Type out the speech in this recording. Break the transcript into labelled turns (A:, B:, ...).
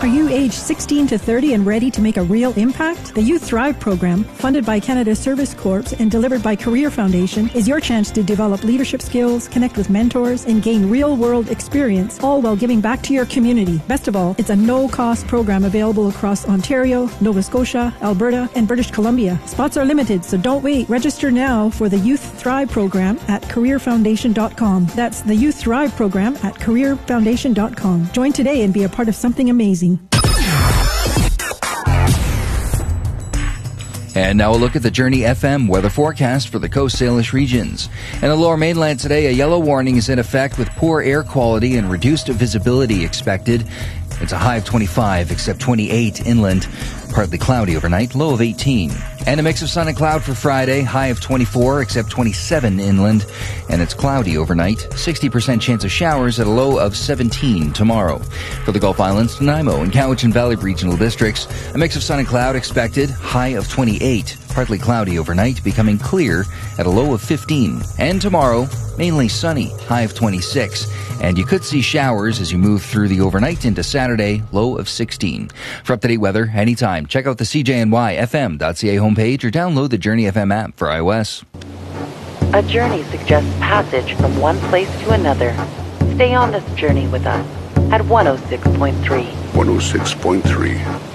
A: Are you age 16 to 30 and ready to make a real impact? The Youth Thrive program, funded by Canada Service Corps and delivered by Career Foundation, is your chance to develop leadership skills, connect with mentors, and gain real-world experience, all while giving back to your community. Best of all, it's a no-cost program available across Ontario, Nova Scotia, Alberta, and British Columbia. Spots are limited, so don't wait. Register now for the Youth Thrive program at careerfoundation.com. That's the Youth Thrive program at careerfoundation.com. Join today and be a part of something amazing.
B: And now a look at the Journey FM weather forecast for the Coast Salish regions. In the Lower Mainland today, a yellow warning is in effect with poor air quality and reduced visibility expected. It's a high of 25, except 28 inland. Partly cloudy overnight, low of 18. And a mix of sun and cloud for Friday, high of 24, except 27 inland. And it's cloudy overnight, 60% chance of showers at a low of 17 tomorrow. For the Gulf Islands, Nanaimo and Cowichan Valley regional districts, a mix of sun and cloud expected, high of 28. Partly cloudy overnight, becoming clear at a low of 15. And tomorrow, mainly sunny, high of 26. And you could see showers as you move through the overnight into Saturday, low of 16. For up-to-date weather, anytime, check out the CJNYFM.ca homepage or download the Journey FM app for iOS.
C: A journey suggests passage from one place to another. Stay on this journey with us at 106.3.
D: 106.3.